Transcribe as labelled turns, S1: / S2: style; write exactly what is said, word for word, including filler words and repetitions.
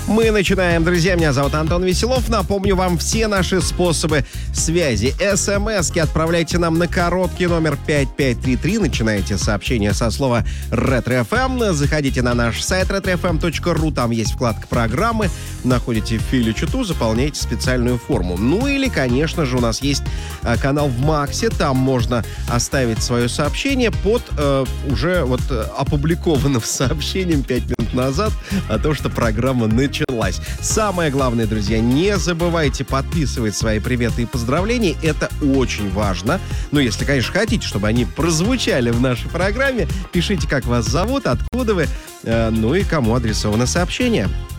S1: Мы начинаем, друзья. Меня зовут Антон Веселов. Напомню вам все наши способы связи. СМСки отправляйте нам на короткий номер пять пять три три. Начинаете сообщение со слова «Ретро-ФМ». Заходите на наш сайт ретро эф эм точка ру. Там есть вкладка «Программы». Находите филю читу, заполняйте специальную форму. Ну или, конечно же, у нас есть э, канал в Максе. Там можно оставить свое сообщение под э, уже вот э, опубликованным сообщением пять минут назад о том, что программа началась. Самое главное, друзья, не забывайте подписывать свои приветы и поздравления. Это очень важно. Ну, если, конечно, хотите, чтобы они прозвучали в нашей программе, пишите, как вас зовут, откуда вы, э, ну и кому адресовано сообщение.